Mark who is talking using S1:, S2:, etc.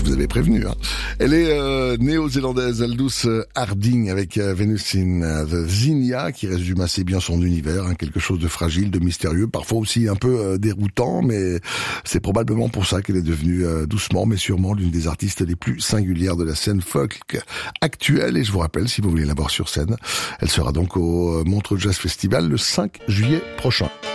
S1: vous avez prévenu. Hein. Elle est néo-zélandaise, Aldous Harding, avec Venus in the Zinnia, qui résume assez bien son univers, hein, quelque chose de fragile, de mystérieux, parfois aussi un peu déroutant, mais c'est probablement pour ça qu'elle est devenue doucement, mais sûrement l'une des artistes les plus singulières de la scène folk actuelle. Et je vous rappelle, si vous voulez la voir sur scène, elle sera donc au Montreux Jazz Festival le 5 juillet prochain.